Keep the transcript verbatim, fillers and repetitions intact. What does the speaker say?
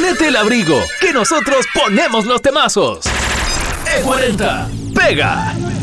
Ponete el abrigo, que nosotros ponemos los temazos. E cuarenta, pega.